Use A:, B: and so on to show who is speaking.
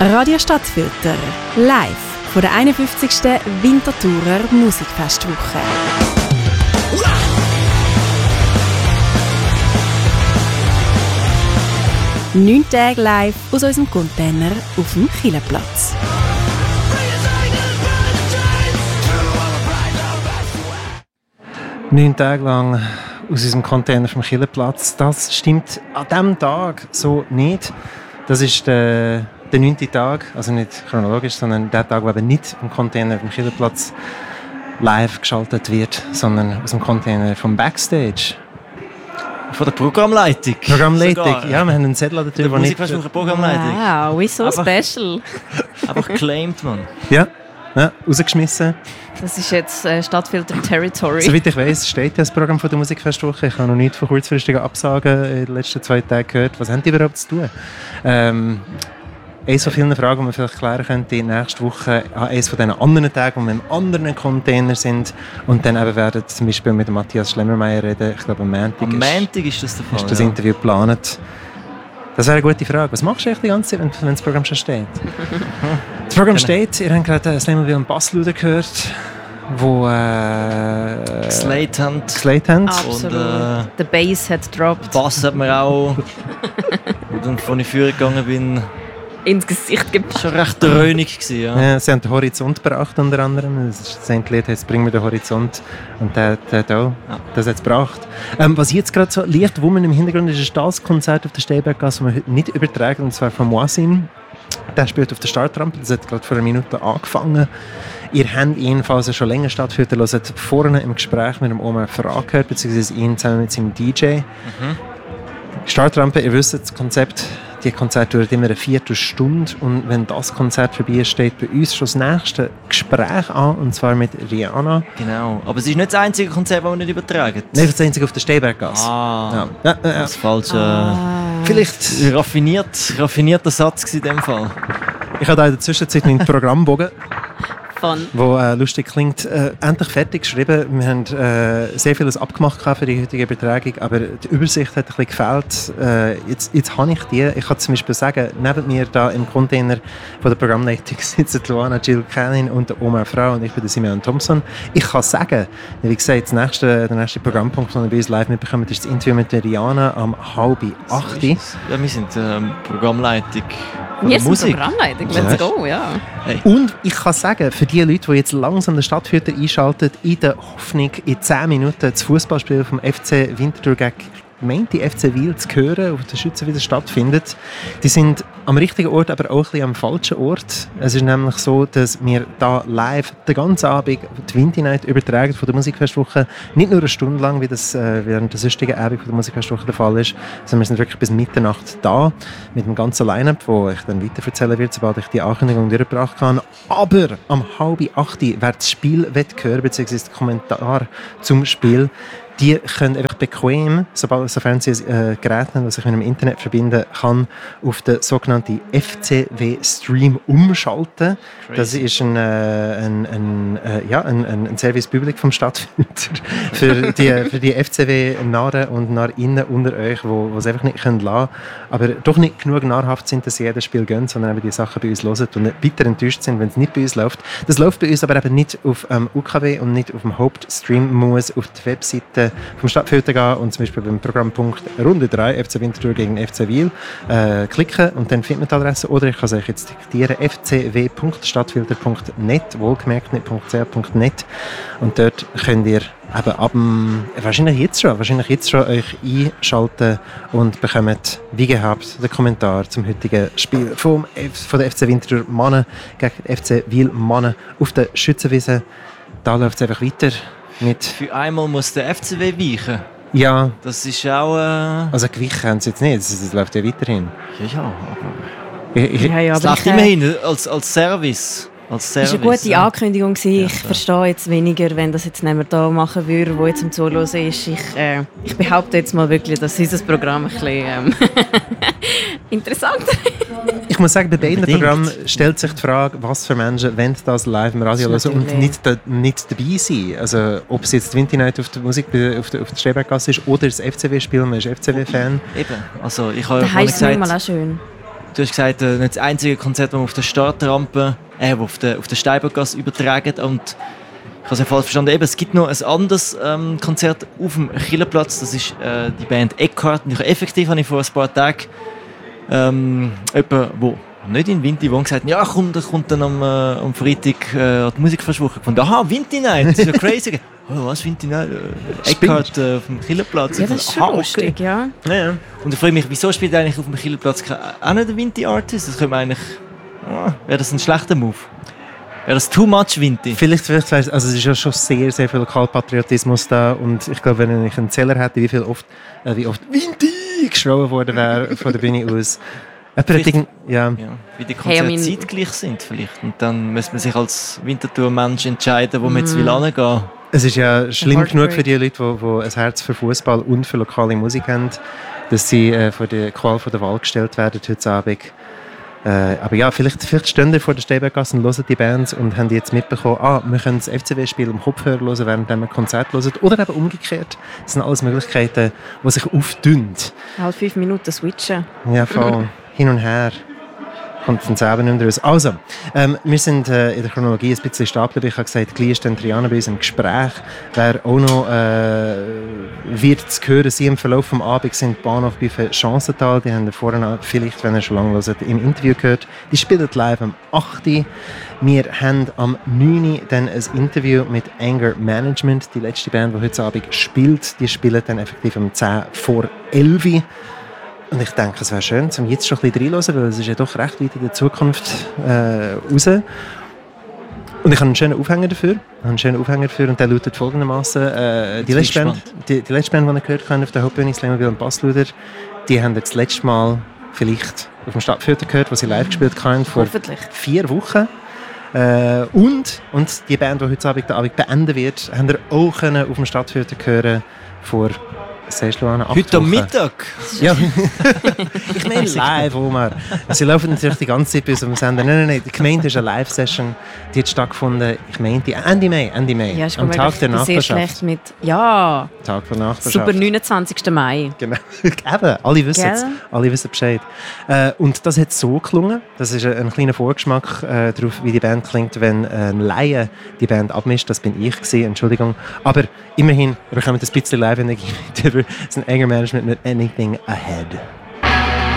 A: Radio Stadtfilter, live von der 51. Winterthurer Musikfestwoche. 9 Tage live aus unserem Container auf dem Kielerplatz.
B: Neun Tage lang aus unserem Container vom Kielerplatz. Das stimmt an diesem Tag so nicht. Das ist der 9. Tag, also nicht chronologisch, sondern der Tag, wo eben nicht im Container vom Kielerplatz live geschaltet wird, sondern aus dem Container vom Backstage.
C: Von der Programmleitung.
B: Programmleitung,
C: sogar.
B: Ja, wir haben einen Zettel dazu,
C: der Musikfestwoche Programmleitung.
A: Wow, we so
C: Einfach-
A: special.
C: Einfach geclaimed, man.
B: Ja, rausgeschmissen.
A: Das ist jetzt Stadtfilter Territory.
B: Soweit ich weiss, steht ja das Programm von der Musikfestwoche. Ich habe noch nicht von kurzfristigen Absagen in den letzten 2 Tagen gehört. Was haben die überhaupt zu tun? Eines von vielen Fragen, die wir vielleicht klären könnten, nächste Woche an eines von diesen anderen Tagen, wo wir im anderen Container sind und dann eben werden zum Beispiel mit Matthias Schlemmermeier reden. Ich glaube, am Montag
C: Am Montag ist das der Fall.
B: ist das
C: ja.
B: Interview geplant. Das wäre eine gute Frage. Was machst du eigentlich die ganze Zeit, wenn das Programm schon steht? Das Programm steht, ihr habt gerade Slammerville und Bassluder gehört, wo
C: Slate haben.
B: Slate haben.
A: Absolut.
C: Und,
A: Der Bass hat dropped.
C: Bass hat mir auch. Und dann, als ich früher gegangen bin,
A: Ins Gesicht gepackt.
C: schon recht dröhnig gewesen, ja.
B: Ja, sie haben den Horizont gebracht unter anderem. Das Lied heißt «Bring mir den Horizont» und der hat auch das jetzt gebracht. Was jetzt gerade so leicht wummern im Hintergrund ist ein Staatskonzert auf der Steinberggasse, das wir heute nicht übertragen, und zwar von Moisin. Der spielt auf der Startrampe, das hat gerade vor einer Minute angefangen. Ihr habt jedenfalls schon länger stattgefunden, ihr hört vorne im Gespräch mit dem Omar Farah gehört, beziehungsweise ihn zusammen mit seinem DJ. Startrampe, ihr wisst das Konzept, die Konzerte dauern immer eine Viertelstunde und wenn das Konzert vorbei ist, steht bei uns schon das nächste Gespräch an, und zwar mit Rihanna.
C: Genau. Aber es ist nicht das einzige Konzert, das wir nicht übertragen.
B: Nein, das einzige auf der Steinberggasse.
C: Ah,
B: Ja.
C: das falsche.
B: Vielleicht,
C: Raffinierter Satz gewesen in dem Fall.
B: ich habe da in der Zwischenzeit meinen Programmbogen,
A: Von.
B: wo lustig klingt, endlich fertig geschrieben. Wir haben sehr vieles abgemacht für die heutige Übertragung, aber die Übersicht hat ein bisschen gefehlt. Jetzt habe ich die. Ich kann zum Beispiel sagen, neben mir da im Container von der Programmleitung sitzen Luana Jill Canning und der Omar Frau und ich bin der Simeon Thompson. Ich kann sagen, wie gesagt, der nächste Programmpunkt, den wir bei uns live mitbekommen, ist das Interview mit der Rihanna am 7:30.
C: Ja, wir sind Programmleitung von
A: Wir
C: der
A: sind
C: Musik.
A: Programmleitung, let's go, ja.
C: Hey.
B: Und ich kann sagen, für die Leute, die jetzt langsam den Stadtfilter einschalten, in der Hoffnung, in 10 Minuten das Fußballspiel vom FC Winterthur gegen die FC Wil zu hören, auf der Schützenwiese stattfindet, die sind am richtigen Ort, aber auch ein bisschen am falschen Ort. Es ist nämlich so, dass wir da live den ganzen Abend die Windy Night übertragen von der Musikfestwoche. Nicht nur eine Stunde lang, wie das während der sonstigen Abend von der Musikfestwoche der Fall ist, sondern wir sind wirklich bis Mitternacht da mit dem ganzen Line-Up, wo ich dann weiter erzählen werde, sobald ich die Ankündigung durchgebracht habe. Aber am 7:30, wer das Spiel hören, beziehungsweise den Kommentar zum Spiel, die können einfach bequem, sofern sie ein Gerät haben, das sich mit dem Internet verbinden kann, auf den sogenannten FCW-Stream umschalten. Crazy. Das ist ein Service Public vom Stadtfilter für die FCW-Narren und Narrinnen unter euch, die es einfach nicht lassen können, aber doch nicht genug nahrhaft sind, dass sie jedes Spiel gehen, sondern eben die Sachen bei uns hören und weiter enttäuscht sind, wenn es nicht bei uns läuft. Das läuft bei uns aber eben nicht auf UKW und nicht auf dem Hauptstream, muss auf die Webseite vom Stadtfilter gehen und zum Beispiel beim Programmpunkt Runde 3 FC Winterthur gegen FC Wil klicken und dann findet man die Adresse, oder ich kann es euch jetzt diktieren, fcw.stadtfilter.net, wohlgemerkt nicht .ch.net, und dort könnt ihr eben wahrscheinlich jetzt schon euch einschalten und bekommt, wie gehabt, den Kommentar zum heutigen Spiel von der FC Winterthur Mannen gegen FC Wil Mannen auf der Schützenwiese. Da läuft es einfach weiter.
C: Für einmal muss der FCW weichen.
B: Ja.
C: Das ist auch...
B: Also gewichen haben sie jetzt nicht, es läuft ja weiterhin.
C: Ja,
A: Ja,
C: es läuft immerhin als Service.
A: Das war eine gute Ankündigung. Ich verstehe jetzt weniger, wenn das jetzt niemand da machen würde, der jetzt zum Zuhören ist. Ich behaupte jetzt mal wirklich, dass unser Programm ein bisschen interessant ist.
B: Ich muss sagen, bei beiden Programmen stellt sich die Frage, was für Menschen wollen das live im Radio hören und nicht dabei sein. Also ob es jetzt die Winter Night auf der Musik auf der Steinberggasse ist oder das FCW-Spiel, man ist FCW-Fan.
C: Eben, also ich habe
A: das heisst nicht mal auch schön.
C: Du hast gesagt, nicht das einzige Konzert, das wir auf der Startrampe, auf der Steinberggasse übertragen. Und ich habe es ja falsch verstanden. Eben, es gibt noch ein anderes Konzert auf dem Killerplatz. Das ist die Band Eckhart. Und effektiv habe ich vor ein paar Tagen jemanden, der nicht in Vinti wohnt, gesagt, ja, komm, der kommt dann am Freitag an die Musikverswoche. Ich fand, aha, Vinti Night, das ist ja crazy. Oh, was, Vinti Night? Eckhart auf dem Killerplatz.
A: Ja, das ist schon lustig, ja.
B: Ja.
C: Und ich frage mich, wieso spielt eigentlich auf dem Killerplatz auch nicht der Vinti-Artist? Das könnte man eigentlich... wäre das ein schlechter Move? Wäre das too much Vinti?
B: Vielleicht also es ist ja schon sehr, sehr viel Lokalpatriotismus da und ich glaube, wenn ich einen Zähler hätte, wie oft Vinti geschrien worden wäre von der Bühne aus.
C: Wie die Konzerte zeitgleich sind vielleicht. Und dann müsste man sich als Winterthur-Mensch entscheiden, wo man jetzt will hingehen.
B: Es ist ja schlimm genug für die Leute, die ein Herz für Fußball und für lokale Musik haben, dass sie vor die Qual der Wahl gestellt werden heute Abend. Aber ja, vielleicht stehen wir vor der Steinberggasse und hören die Bands und haben jetzt mitbekommen, wir können das FCW-Spiel am Kopfhörer hören, während wir ein Konzert hören. Oder eben umgekehrt. Das sind alles Möglichkeiten, die sich auftun.
A: Halt 5 Minuten switchen.
B: Ja, voll. Hin und her. Kommt dann selber nicht mehr raus. Also, wir sind in der Chronologie ein bisschen stehen geblieben. Ich habe gesagt, gleich ist Triana bei uns im Gespräch. Wer auch noch wird zu hören, sie im Verlauf des Abends sind Bahnhof Büffe Chancental. Die haben vorhin vielleicht, wenn ihr schon lange hört, im Interview gehört. Die spielen live am 8. Wir haben am 9. dann ein Interview mit Anger Management. Die letzte Band, die heute Abend spielt, die spielt dann effektiv um 10 vor 11. Und ich denke, es wäre schön, um jetzt schon ein bisschen reinzuhören, weil es ist ja doch recht weit in der Zukunft raus. Und ich habe einen schönen Aufhänger dafür. Und der lautet folgendermaßen: die letzte Band, die ihr gehört habt auf der Hauptbühne, Slammerville und Bassluder, die haben das letzte Mal vielleicht auf dem Stadtfilter gehört, wo sie live gespielt haben, vor 4 Wochen. Und die Band, die heute Abend beenden wird, haben wir auch auf dem Stadtfilter hören vor...
C: Heute am Mittag?
B: Ja. Ich meine live, Omar. Sie laufen natürlich die ganze Zeit bis zum Sender. Nein. Die Gemeinde ist eine Live-Session, die hat stattgefunden, ich meinte Ende Mai.
A: Ja,
B: am Tag der Nachbarschaft.
A: Sehr schlecht mit, ja.
B: Tag der Nachbarschaft.
A: Super, 29. Mai.
B: Genau. Eben, alle wissen es. Alle wissen Bescheid. Und das hat so gelungen. Das ist ein kleiner Vorgeschmack darauf, wie die Band klingt, wenn ein Laie die Band abmischt. Das bin ich gewesen, Entschuldigung. Aber immerhin, wir bekommen ein bisschen Live-Energie mit. It's an Anger Management with Anything Ahead.